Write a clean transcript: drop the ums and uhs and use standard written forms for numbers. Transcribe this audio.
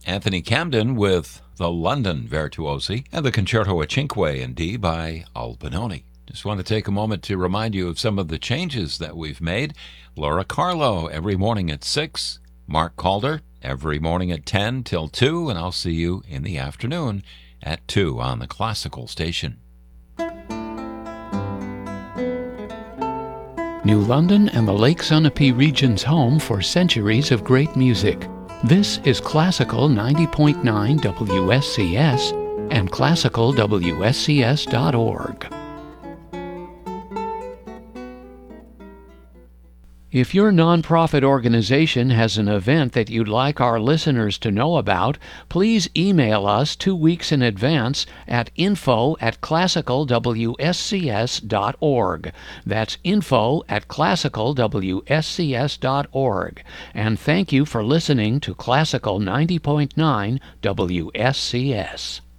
Anthony Camden with the London Virtuosi and the Concerto a Cinque in D by Albinoni. Just want to take a moment to remind you of some of the changes that we've made. Laura Carlo every morning at 6. Mark Calder every morning at 10 till 2. And I'll see you in the afternoon at 2 on the Classical Station. New London and the Lake Sunapee region's home for centuries of great music. This is Classical 90.9 WSCS and classicalwscs.org. If your nonprofit organization has an event that you'd like our listeners to know about, please email us 2 weeks in advance at info@classicalwscs.org. That's info@classicalwscs.org. And thank you for listening to Classical 90.9 WSCS.